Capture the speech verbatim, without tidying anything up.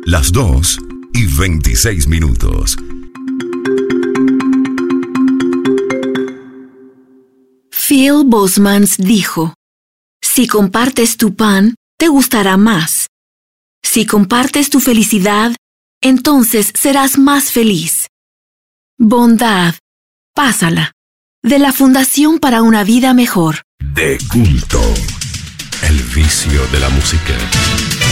Las dos y veintiséis minutos. Phil Bosmans dijo: si compartes tu pan, te gustará más. Si compartes tu felicidad, entonces serás más feliz. Bondad, pásala. De la Fundación para una Vida Mejor. De culto. El vicio de la música.